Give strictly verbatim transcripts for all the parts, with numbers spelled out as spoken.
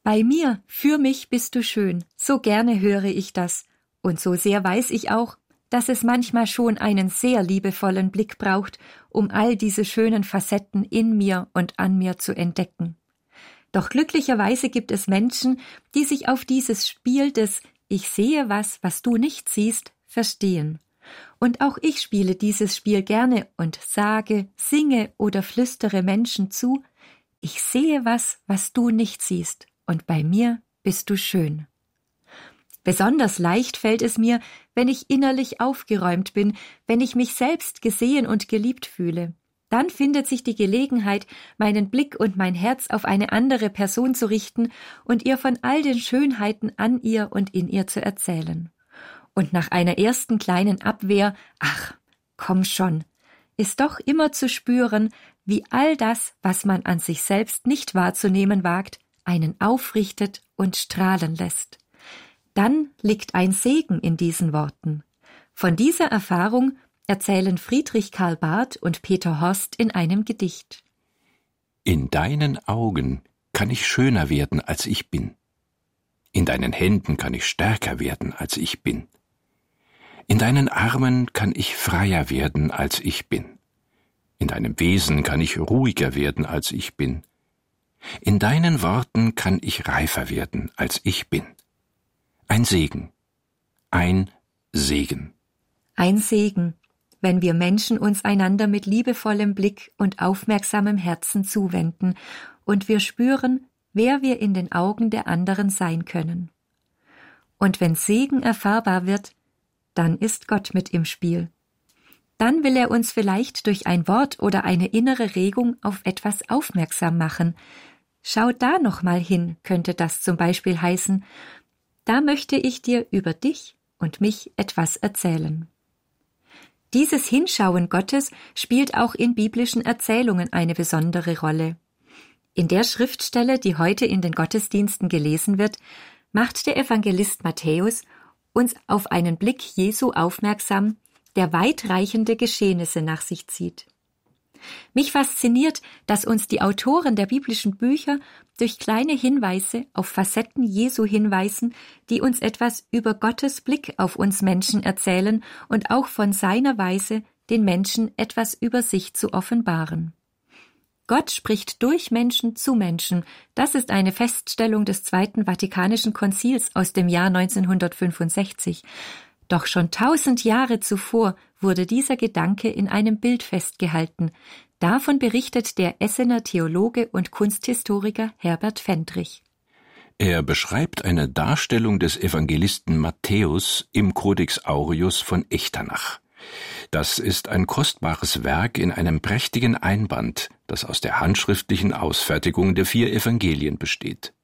Bei mir, für mich bist du schön, so gerne höre ich das. Und so sehr weiß ich auch, dass es manchmal schon einen sehr liebevollen Blick braucht, um all diese schönen Facetten in mir und an mir zu entdecken. Doch glücklicherweise gibt es Menschen, die sich auf dieses Spiel des Ich sehe was, was du nicht siehst, verstehen. Und auch ich spiele dieses Spiel gerne und sage, singe oder flüstere Menschen zu, ich sehe was, was du nicht siehst, und bei mir bist du schön. Besonders leicht fällt es mir, wenn ich innerlich aufgeräumt bin, wenn ich mich selbst gesehen und geliebt fühle. Dann findet sich die Gelegenheit, meinen Blick und mein Herz auf eine andere Person zu richten und ihr von all den Schönheiten an ihr und in ihr zu erzählen. Und nach einer ersten kleinen Abwehr, ach, komm schon, ist doch immer zu spüren, wie all das, was man an sich selbst nicht wahrzunehmen wagt, einen aufrichtet und strahlen lässt. Dann liegt ein Segen in diesen Worten. Von dieser Erfahrung erzählen Friedrich Karl Barth und Peter Horst in einem Gedicht. In deinen Augen kann ich schöner werden, als ich bin. In deinen Händen kann ich stärker werden, als ich bin. In deinen Armen kann ich freier werden, als ich bin. In deinem Wesen kann ich ruhiger werden, als ich bin. In deinen Worten kann ich reifer werden, als ich bin. Ein Segen. Ein Segen. Ein Segen, wenn wir Menschen uns einander mit liebevollem Blick und aufmerksamem Herzen zuwenden und wir spüren, wer wir in den Augen der anderen sein können. Und wenn Segen erfahrbar wird, dann ist Gott mit im Spiel. Dann will er uns vielleicht durch ein Wort oder eine innere Regung auf etwas aufmerksam machen. Schau da noch mal hin, könnte das zum Beispiel heißen. Da möchte ich dir über dich und mich etwas erzählen. Dieses Hinschauen Gottes spielt auch in biblischen Erzählungen eine besondere Rolle. In der Schriftstelle, die heute in den Gottesdiensten gelesen wird, macht der Evangelist Matthäus uns auf einen Blick Jesu aufmerksam, der weitreichende Geschehnisse nach sich zieht. Mich fasziniert, dass uns die Autoren der biblischen Bücher durch kleine Hinweise auf Facetten Jesu hinweisen, die uns etwas über Gottes Blick auf uns Menschen erzählen und auch von seiner Weise, den Menschen etwas über sich zu offenbaren. Gott spricht durch Menschen zu Menschen. Das ist eine Feststellung des Zweiten Vatikanischen Konzils aus dem Jahr neunzehnhundertfünfundsechzig. Doch schon tausend Jahre zuvor wurde dieser Gedanke in einem Bild festgehalten. Davon berichtet der Essener Theologe und Kunsthistoriker Herbert Fendrich. Er beschreibt eine Darstellung des Evangelisten Matthäus im Codex Aureus von Echternach. Das ist ein kostbares Werk in einem prächtigen Einband, das aus der handschriftlichen Ausfertigung der vier Evangelien besteht.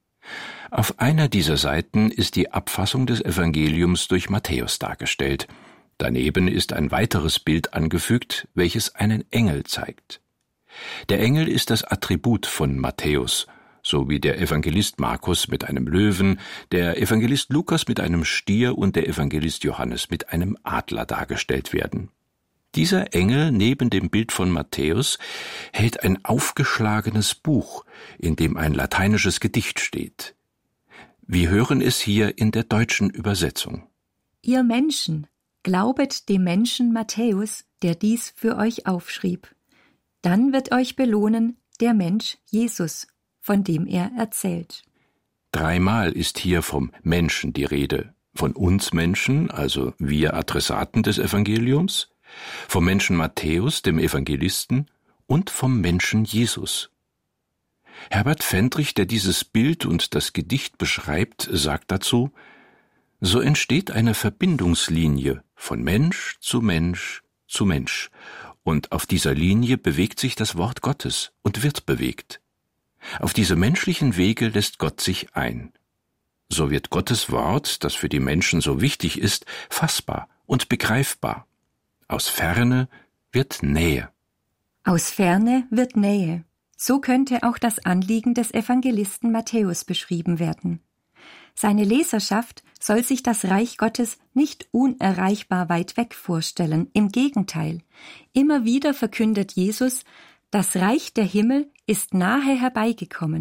Auf einer dieser Seiten ist die Abfassung des Evangeliums durch Matthäus dargestellt. Daneben ist ein weiteres Bild angefügt, welches einen Engel zeigt. Der Engel ist das Attribut von Matthäus, so wie der Evangelist Markus mit einem Löwen, der Evangelist Lukas mit einem Stier und der Evangelist Johannes mit einem Adler dargestellt werden. Dieser Engel neben dem Bild von Matthäus hält ein aufgeschlagenes Buch, in dem ein lateinisches Gedicht steht. Wir hören es hier in der deutschen Übersetzung. Ihr Menschen, glaubet dem Menschen Matthäus, der dies für euch aufschrieb. Dann wird euch belohnen der Mensch Jesus, von dem er erzählt. Dreimal ist hier vom Menschen die Rede. Von uns Menschen, also wir Adressaten des Evangeliums, vom Menschen Matthäus, dem Evangelisten, und vom Menschen Jesus. Herbert Fendrich, der dieses Bild und das Gedicht beschreibt, sagt dazu: So entsteht eine Verbindungslinie von Mensch zu Mensch zu Mensch, und auf dieser Linie bewegt sich das Wort Gottes und wird bewegt. Auf diese menschlichen Wege lässt Gott sich ein. So wird Gottes Wort, das für die Menschen so wichtig ist, fassbar und begreifbar. Aus Ferne wird Nähe. Aus Ferne wird Nähe. So könnte auch das Anliegen des Evangelisten Matthäus beschrieben werden. Seine Leserschaft soll sich das Reich Gottes nicht unerreichbar weit weg vorstellen. Im Gegenteil, immer wieder verkündet Jesus, das Reich der Himmel ist nahe herbeigekommen.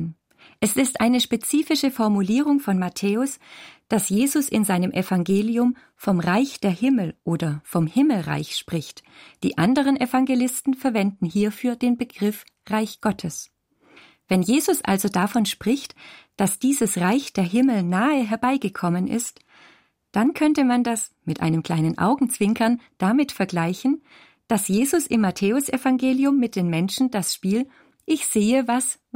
Es ist eine spezifische Formulierung von Matthäus, dass Jesus in seinem Evangelium vom Reich der Himmel oder vom Himmelreich spricht. Die anderen Evangelisten verwenden hierfür den Begriff Reich Gottes. Wenn Jesus also davon spricht, dass dieses Reich der Himmel nahe herbeigekommen ist, dann könnte man das mit einem kleinen Augenzwinkern damit vergleichen, dass Jesus im Matthäusevangelium mit den Menschen das Spiel »Ich sehe was,